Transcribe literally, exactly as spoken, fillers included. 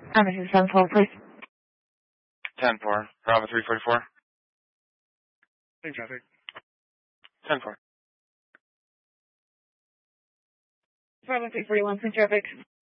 Um, this is seven twelve, please. ten four. Bravo three forty-four. Same traffic. ten four. Bravo three forty-one, same traffic.